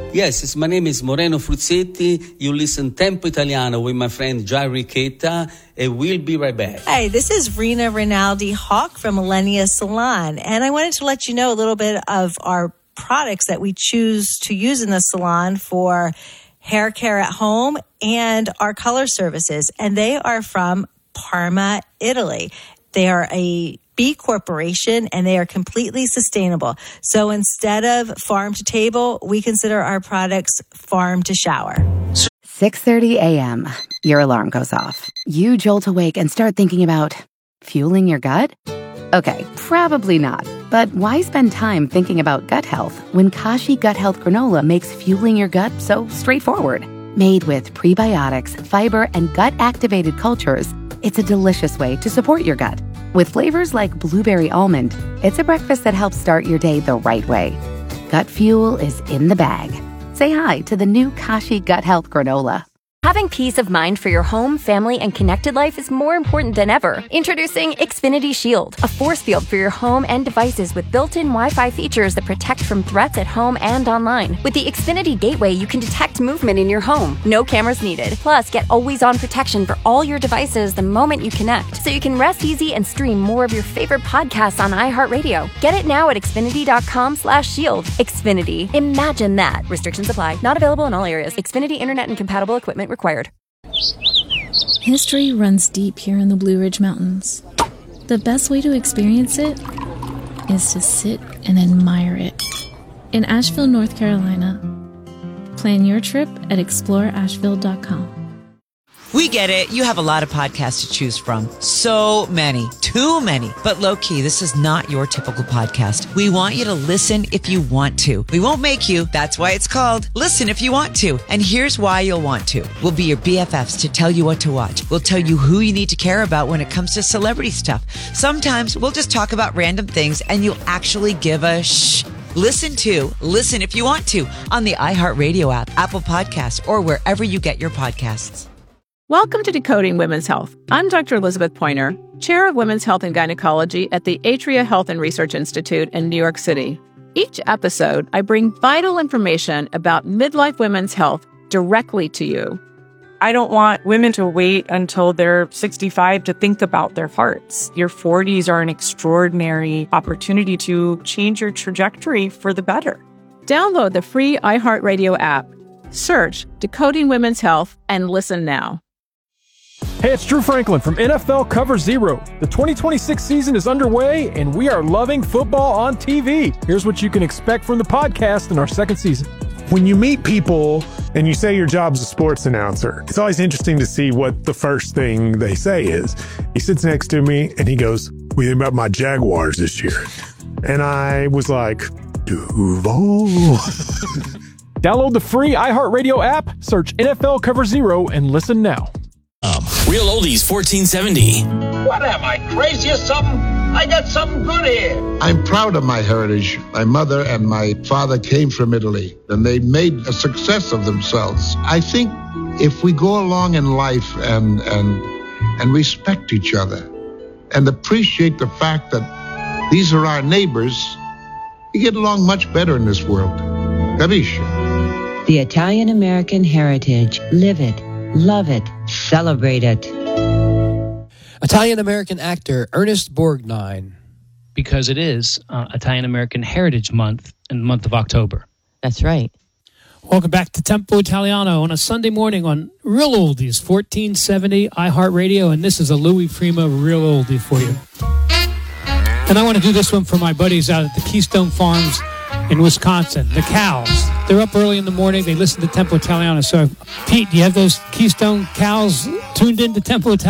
Yes, my name is Moreno Fruzzetti. You listen Tempo Italiano with my friend Jai Riquetta, and we'll be right back. Hi, this is Rena Rinaldi-Hawk from Millennia Salon, and I wanted to let you know a little bit of our products that we choose to use in the salon for hair care at home and our color services, and they are from Parma, Italy. They are a B Corporation, and they are completely sustainable. So instead of farm to table, we consider our products farm to shower. 6:30 a.m. Your alarm goes off. You jolt awake and start thinking about fueling your gut? Okay, probably not. But why spend time thinking about gut health when Kashi Gut Health Granola makes fueling your gut so straightforward? Made with prebiotics, fiber, and gut-activated cultures, it's a delicious way to support your gut. With flavors like blueberry almond, it's a breakfast that helps start your day the right way. Gut fuel is in the bag. Say hi to the new Kashi Gut Health Granola. Having peace of mind for your home, family, and connected life is more important than ever. Introducing Xfinity Shield, a force field for your home and devices with built-in Wi-Fi features that protect from threats at home and online. With the Xfinity Gateway, you can detect movement in your home. No cameras needed. Plus, get always-on protection for all your devices the moment you connect, so you can rest easy and stream more of your favorite podcasts on iHeartRadio. Get it now at Xfinity.com/shield. Xfinity. Imagine that. Restrictions apply. Not available in all areas. Xfinity Internet and compatible equipment required. History runs deep here in the Blue Ridge Mountains. The best way to experience it is to sit and admire it. In Asheville, North Carolina, plan your trip at exploreasheville.com. We get it. You have a lot of podcasts to choose from. So many. Too many. But low-key, this is not your typical podcast. We want you to listen if you want to. We won't make you. That's why it's called Listen If You Want To. And here's why you'll want to. We'll be your BFFs to tell you what to watch. We'll tell you who you need to care about when it comes to celebrity stuff. Sometimes we'll just talk about random things and you'll actually give a shh. Listen If You Want To on the iHeartRadio app, Apple Podcasts, or wherever you get your podcasts. Welcome to Decoding Women's Health. I'm Dr. Elizabeth Pointer, Chair of Women's Health and Gynecology at the Atria Health and Research Institute in New York City. Each episode, I bring vital information about midlife women's health directly to you. I don't want women to wait until they're 65 to think about their hearts. Your 40s are an extraordinary opportunity to change your trajectory for the better. Download the free iHeartRadio app. Search Decoding Women's Health and listen now. Hey, it's Drew Franklin from NFL Cover Zero. The 2026 season is underway, and we are loving football on TV. Here's what you can expect from the podcast in our second season. When you meet people and you say your job's a sports announcer, it's always interesting to see what the first thing they say is. He sits next to me, and he goes, "What do you think about my Jaguars this year?" And I was like, Duval. Download the free iHeartRadio app, search NFL Cover Zero, and listen now. Real Oldies 1470. What am I, crazy or something? I got something good here. I'm proud of my heritage. My mother and my father came from Italy, and they made a success of themselves. I think if we go along in life and respect each other and appreciate the fact that these are our neighbors, we get along much better in this world. Capisci? The Italian-American heritage. Live it. Love it. Celebrate it. Italian-American actor Ernest Borgnine. Because it is Italian-American Heritage Month in the month of October. That's right. Welcome back to Tempo Italiano on a Sunday morning on Real Oldies 1470 iHeartRadio, and this is a Louis Prima Real Oldie for you. And I want to do this one for my buddies out at the Keystone Farms in Wisconsin, the cows. They're up early in the morning. They listen to Tempo Italiano. So, Pete, do you have those Keystone cows tuned into Tempo Italiano?